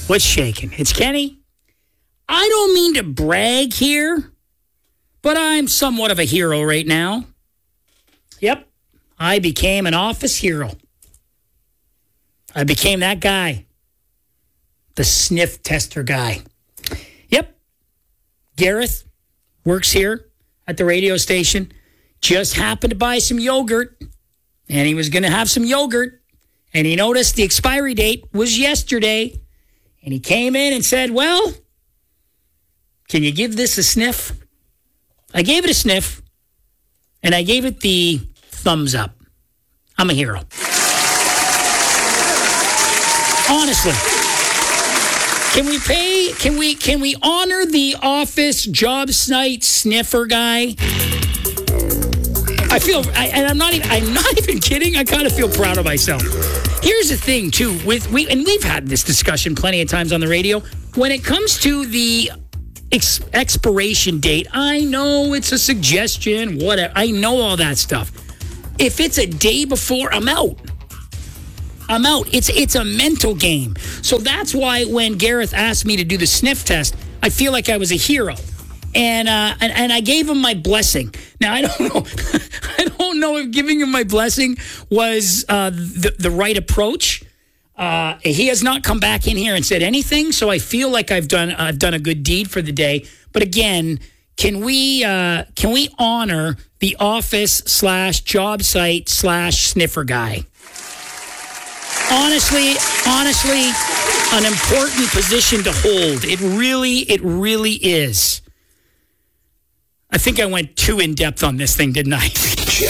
What's shaking? It's Kenny. I don't mean to brag here, but I'm somewhat of a hero right now. Yep, I became an office hero. I became that guy. The sniff tester guy. Yep. Gareth works here at the radio station. Just happened to buy some yogurt. And he was going to have some yogurt. And he noticed the expiry date was yesterday. And he came in and said, well, can you give this a sniff? I gave it a sniff. And I gave it the thumbs up. I'm a hero. Honestly. Can we honor the office job site sniffer guy? I'm not even kidding. I kind of feel proud of myself. Here's the thing too, we've had this discussion plenty of times on the radio. When it comes to the expiration date, I know it's a suggestion, whatever. I know all that stuff. If it's a day before, I'm out. It's a mental game. So that's why when Gareth asked me to do the sniff test, I feel like I was a hero. And I gave him my blessing. Now, I don't know if giving him my blessing was the right approach. He has not come back in here and said anything, so I feel like I've done a good deed for the day. But again, can we honor the office / job site / sniffer guy? Honestly, an important position to hold. It really is. I think I went too in-depth on this thing, didn't I?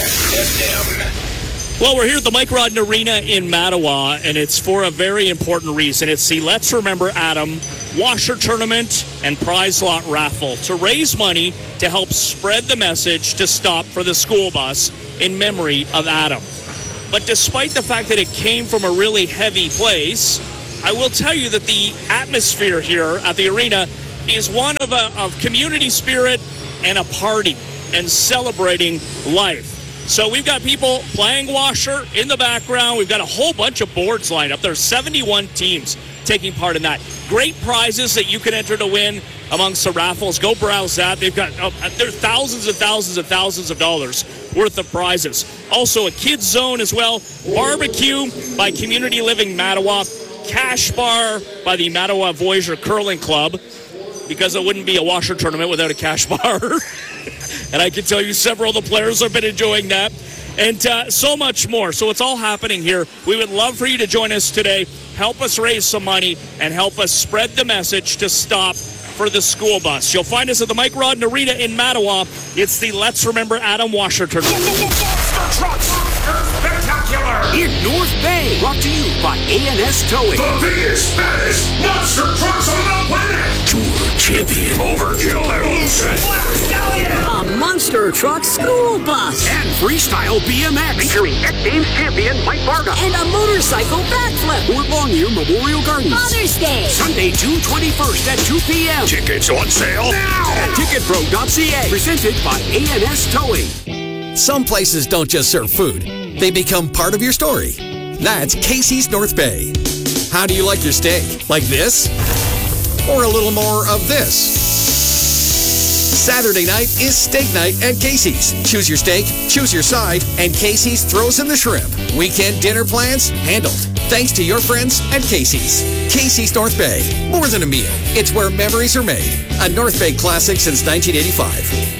Well, we're here at the Mike Rodden Arena in Mattawa, and it's for a very important reason. It's the Let's Remember Adam Washer Tournament and Prize Lot Raffle to raise money to help spread the message to stop for the school bus in memory of Adam. But despite the fact that it came from a really heavy place, I will tell you that the atmosphere here at the arena is one of community spirit and a party and celebrating life. So we've got people playing washer in the background. We've got a whole bunch of boards lined up. There's 71 teams taking part in that. Great prizes that you can enter to win amongst the raffles. Go browse that. They've got there's thousands and thousands and thousands of dollars worth of prizes. Also a kids zone as well. Barbecue by Community Living Mattawa. Cash bar by the Mattawa Voyager Curling Club, because it wouldn't be a washer tournament without a cash bar. And I can tell you several of the players have been enjoying that. And so much more. So it's all happening here. We would love for you to join us today. Help us raise some money and help us spread the message to stop for the school bus. You'll find us at the Mike Rodden Arena in Mattawa. It's the Let's Remember Adam Washer Tournament. Spectacular in North Bay, brought to you by A&S Towing. The biggest, baddest monster trucks on the planet. Tour champion, Overkill Evolution, Black Stallion, a monster truck school bus, and freestyle BMX featuring X-Games champion Mike Varga, and a motorcycle backflip. Fort Longyear Memorial Gardens. Mother's Day, Sunday, June 21st at 2 p.m. Tickets on sale now at ticketpro.ca. Presented by A&S Towing. Some places don't just serve food. They become part of your story. That's Casey's North Bay. How do you like your steak? Like this? Or a little more of this? Saturday night is steak night at Casey's. Choose your steak, choose your side, and Casey's throws in the shrimp. Weekend dinner plans handled. Thanks to your friends at Casey's. Casey's North Bay. More than a meal. It's where memories are made. A North Bay classic since 1985.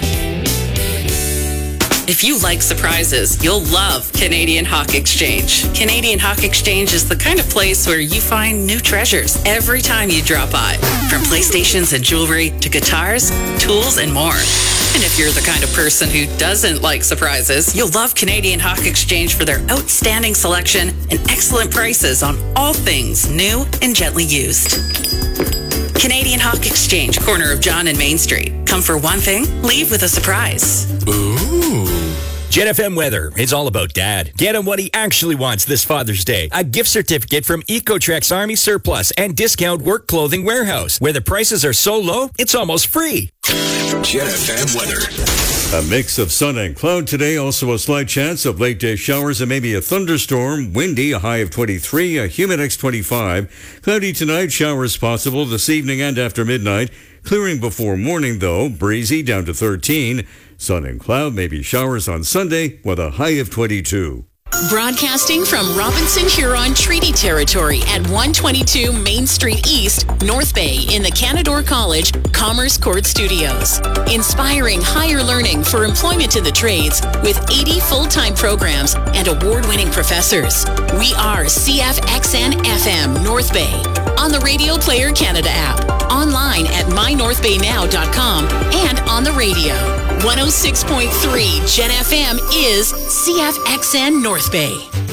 If you like surprises, you'll love Canadian Hawk Exchange. Canadian Hawk Exchange is the kind of place where you find new treasures every time you drop by. From PlayStations and jewelry to guitars, tools, and more. And if you're the kind of person who doesn't like surprises, you'll love Canadian Hawk Exchange for their outstanding selection and excellent prices on all things new and gently used. Canadian Hawk Exchange, corner of John and Main Street. Come for one thing, leave with a surprise. Ooh. Gen FM weather. It's all about Dad. Get him what he actually wants this Father's Day. A gift certificate from Ecotrex Army Surplus and Discount Work Clothing Warehouse, where the prices are so low, it's almost free. Gen FM weather. A mix of sun and cloud today. Also a slight chance of late day showers and maybe a thunderstorm. Windy, a high of 23, a Humidex 25. Cloudy tonight, showers possible this evening and after midnight. Clearing before morning, though. Breezy down to 13. Sun and cloud, maybe showers on Sunday with a high of 22. Broadcasting from Robinson Huron Treaty Territory at 122 Main Street East, North Bay in the Canadore College Commerce Court Studios. Inspiring higher learning for employment in the trades with 80 full-time programs and award-winning professors. We are CFXN FM North Bay on the Radio Player Canada app, online at mynorthbaynow.com and on the radio. 106.3 Gen FM is CFXN North Bay.